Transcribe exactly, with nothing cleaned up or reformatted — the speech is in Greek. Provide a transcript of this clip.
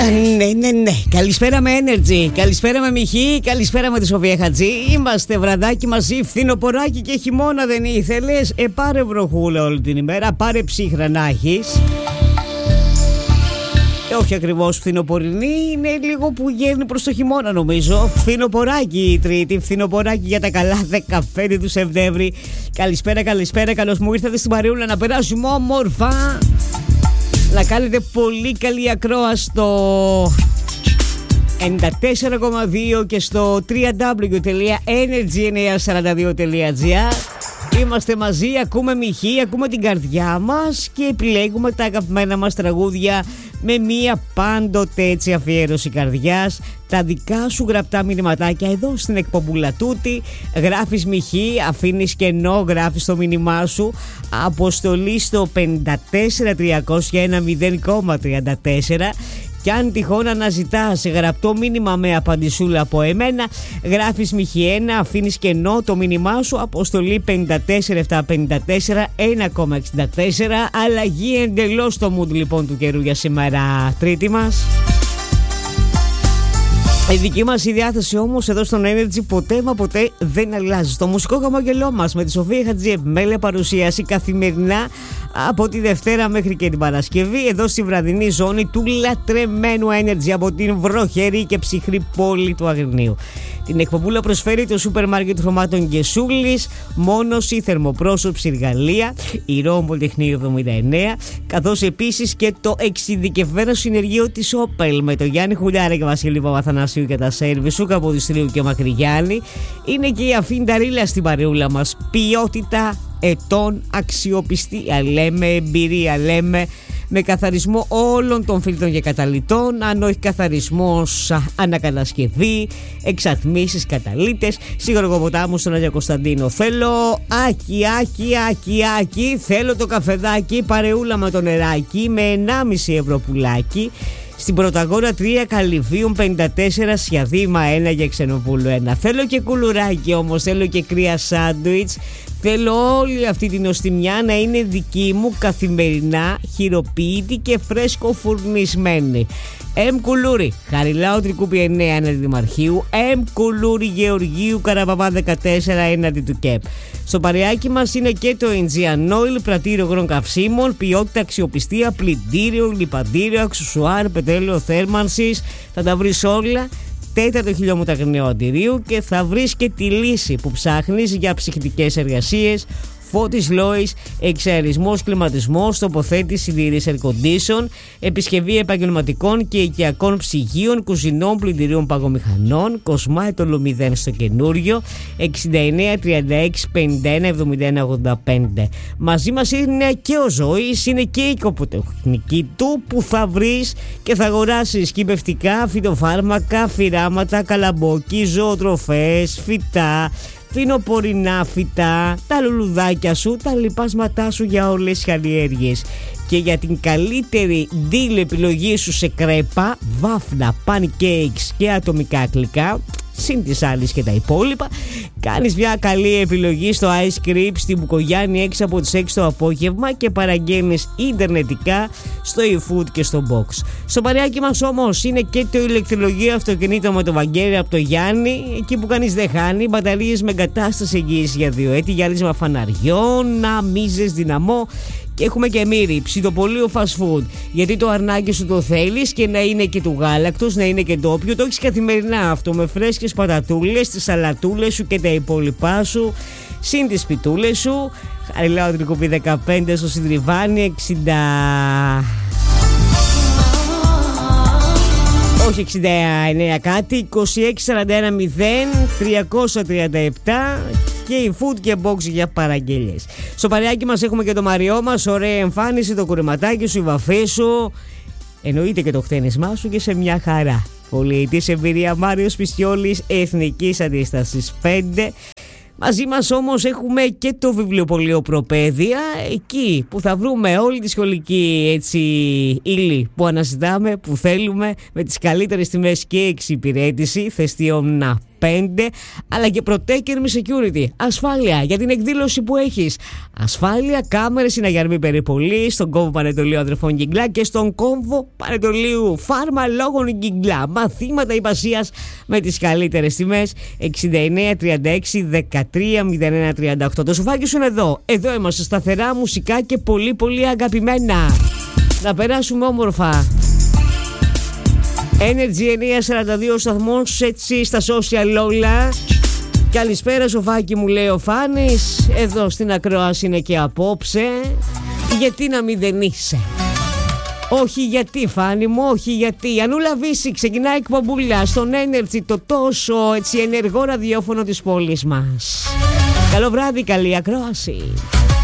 Ναι, ναι, ναι. Καλησπέρα με Energy. Καλησπέρα με Μιχή. Καλησπέρα με τη Σοφία Χατζή. Είμαστε βραδάκι μαζί, φθινοποράκι και χειμώνα δεν ήθελες. Ε, πάρε βροχούλα όλη την ημέρα. Πάρε ψύχρα να έχεις. Ε, όχι ακριβώς φθινοπορεινή, είναι λίγο που γέρνει προς το χειμώνα νομίζω. Φθινοποράκι η Τρίτη, φθινοποράκι για τα καλά, δεκαπέντε του Σεπτέμβρη. Καλησπέρα, καλησπέρα, καλώς μου ήρθατε στην παρεούλα να περάσουμε όμορφα. Να κάνετε πολύ καλή ακρόαση στο ενενήντα τέσσερα κόμμα δύο και στο double-u double-u double-u τελεία energy εννιακόσια σαράντα δύο τελεία gr. Είμαστε μαζί, ακούμε Μιχή, ακούμε την καρδιά μας και επιλέγουμε τα αγαπημένα μας τραγούδια με μία πάντοτε έτσι αφιέρωση καρδιάς. Τα δικά σου γραπτά μηνυματάκια εδώ στην εκπομπούλα τούτη. Γράφεις Μιχή, αφήνεις κενό, γράφεις το μήνυμά σου. Αποστολή στο πέντε τέσσερα τρία μηδέν ένα μηδέν τριάντα τέσσερα. Και αν τυχόν αναζητάς γραπτό μήνυμα με απαντησούλα από εμένα, γράφεις Μιχή ένα, αφήνεις κενό το μήνυμά σου. Αποστολή πέντε τέσσερα επτά πέντε τέσσερα ένα εξήντα τέσσερα. Αλλαγή εντελώς στο mood λοιπόν του καιρού για σήμερα Τρίτη μας. Η δική μας η διάθεση όμως εδώ στον Energy ποτέ μα ποτέ δεν αλλάζει. Στο μουσικό χαμόγελό μας με τη Σοφία Χατζή, επιμέλεια παρουσίαση καθημερινά από τη Δευτέρα μέχρι και την Παρασκευή εδώ στη βραδινή ζώνη του λατρεμένου Energy από την βροχερή και ψυχρή πόλη του Αγρινίου. Την εκπομπούλα προσφέρει το σούπερ μάρκετ χρωμάτων Γκεσούλης, Μόνωση, Θερμοπρόσωψη Εργαλεία, η Ρώμ Πολυτεχνείο εβδομήντα εννέα, καθώς επίσης και το εξειδικευμένο συνεργείο της Opel με το Γιάννη Χουλιάρα και Βασίλη Παπαθανασίου για τα σέρβις σου, Καποδιστρίου και Μακρυγιάννη. Είναι και η Αφίντα Ρίλα στην παρεούλα μας. Ποιότητα ετών, αξιοπιστία λέμε, εμπειρία λέμε, με καθαρισμό όλων των φίλτρων και καταλυτών. Αν όχι καθαρισμός, ανακατασκευή, εξατμίσεις, καταλύτες. Σιγοργοποτάμου στον Άγιο Κωνσταντίνο. Θέλω άκι, άκι, άκι, άκι. Θέλω το καφεδάκι, παρεούλα με το νεράκι με ενάμιση ευρώ πουλάκι. Στην Πρωταγόρα τρία, Καλυβίων πενήντα τέσσερα, Σιαδήμα ένα για Ξενοπούλου ένα. Θέλω και κουλουράκι όμως, θέλω και κρύα σάντουιτς. Θέλω όλη αυτή την οστιμιά να είναι δική μου καθημερινά, χειροποίητη και φρέσκο φουρνισμένη. Εμ Κουλούρι, Χαριλάου Τρικούπη εννέα έναντι Δημαρχείου. Εμ Κουλούρι Γεωργίου Καραπαπά δεκατέσσερα έναντι του ΚΕΠ. Στο παρεάκι μας είναι και το Aegean Oil, πρατήριο υγρών καυσίμων, ποιότητα, αξιοπιστία, πλυντήριο, λιπαντήριο, αξεσουάρ, πετρέλαιο θέρμανσης. Θα τα βρεις όλα. Τέταρτο χιλιόμετρο αγριναίου αντιρίου και θα βρεις και τη λύση που ψάχνεις για ψυχτικές εργασίες. Φώτης Λόης, εξαερισμός, κλιματισμός, τοποθέτηση συντήρηση air condition, επισκευή επαγγελματικών και οικιακών ψυγείων, κουζινών, πλυντηρίων παγομηχανών. Κοσμάει το Λομιδέν στο καινούριο, εξήντα εννέα τριάντα έξι πενήντα ένα εβδομήντα ένα ογδόντα πέντε. Μαζί μας είναι και ο Ζωής, είναι και η κοποτεχνική του που θα βρεις και θα αγοράσεις κυπευτικά, φυτοφάρμακα, φυράματα, καλαμπόκι, ζωοτροφές, φυτά, φθινοπορεινά φυτά, τα λουλουδάκια σου, τα λιπάσματά σου για όλες τις καλλιέργειες. Και για την καλύτερη deal επιλογή σου σε κρέπα, βάφνα, pancakes και ατομικά γλυκά, συν τις άλλες και τα υπόλοιπα, κάνεις μια καλή επιλογή στο Ice Cream στη Μπουκογιάννη έξι από τις έξι το απόγευμα και παραγγέλνεις ιντερνετικά στο eFood και στο Box. Στο παρεάκι μας όμως είναι και το ηλεκτρολογείο αυτοκινήτων με το Βαγγέλη από το Γιάννη, εκεί που κανείς δεν χάνει, μπαταρίες με εγκατάσταση εγγύηση για δύο έτη, γυάλισμα φαναριών, αμίζες, δυναμό. Και έχουμε και μύρι, ψητοπολείο fast food. Γιατί το αρνάκι σου το θέλεις και να είναι και του γάλακτος, να είναι και ντόπιο. Το έχεις καθημερινά αυτό με φρέσκες πατατούλες, τις σαλατούλες σου και τα υπόλοιπά σου. Συν τις πιτούλες σου. Χαριλάου Τρικούπη δεκαπέντε στο Συντριβάνι εξήντα. Όχι εξήντα εννέα κάτι, είκοσι έξι σαράντα ένα μηδέν τριακόσια τριάντα επτά. Και η food και box για παραγγελίες. Στο παρεάκι μας έχουμε και το Μαριό μας. Ωραία εμφάνιση, το κουρεματάκι σου, η βαφή σου. Εννοείται και το χτένισμά σου και σε μια χαρά. Πολυετής εμπειρία Μάριος Πιστιόλης, Εθνικής Αντίστασης πέντε. Μαζί μας όμως έχουμε και το βιβλιοπωλείο Προπαίδεια, εκεί που θα βρούμε όλη τη σχολική έτσι ύλη που αναζητάμε, που θέλουμε, με τις καλύτερες τιμές και εξυπηρέτηση. Θεστιόμνα πέντε, αλλά και Protector με Security. Ασφάλεια για την εκδήλωση που έχεις. Ασφάλεια, κάμερες, συναγερμή περιπολή στον κόμβο Πανετολίου Αδρεφών Γκυγκλά και στον κόμβο Πανετολίου Φάρμα Λόγων Γκυγκλά. Μαθήματα υπασίας με τις καλύτερες τιμές. εξήντα εννέα τριάντα έξι δεκατρία μηδέν ένα τριάντα οκτώ. Το σοφάκι σου είναι εδώ. Εδώ είμαστε, σταθερά, μουσικά και πολύ πολύ αγαπημένα. Να περάσουμε όμορφα. Energy εννιακόσια σαράντα δύο σταθμός, έτσι στα social όλα. Καλησπέρα σοφάκι, μου λέει ο Φάνης. Εδώ στην ακρόαση είναι και απόψε. Γιατί να μην δεν είσαι? Όχι γιατί, Φάνη μου, όχι γιατί. Ανούλα Βύση, ξεκινάει εκπομπούλα στον Energy, το τόσο έτσι ενεργό ραδιόφωνο της πόλης μας. Καλό βράδυ, καλή ακρόαση.